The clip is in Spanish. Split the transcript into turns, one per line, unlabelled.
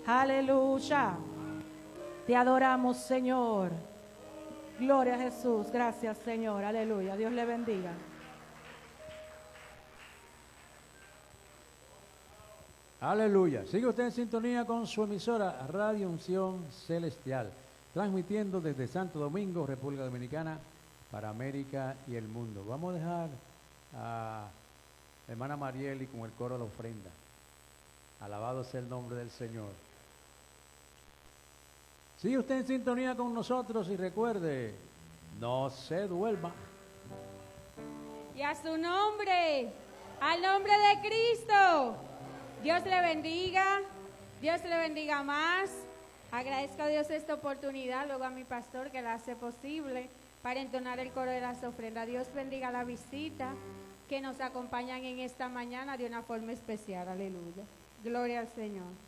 Aleluya. Te adoramos, Señor. Gloria a Jesús. Gracias, Señor. Aleluya. Dios le bendiga.
Aleluya. Sigue usted en sintonía con su emisora Radio Unción Celestial, transmitiendo desde Santo Domingo, República Dominicana, para América y el mundo. Vamos a dejar a la hermana Marieli con el coro de la ofrenda. Alabado sea el nombre del Señor. Sigue usted en sintonía con nosotros y recuerde, no se duerma.
Y a su nombre, al nombre de Cristo, Dios le bendiga, Dios le bendiga más. Agradezco a Dios esta oportunidad, luego a mi pastor que la hace posible para entonar el coro de las ofrendas. Dios bendiga la visita que nos acompañan en esta mañana de una forma especial. Aleluya. Gloria al Señor.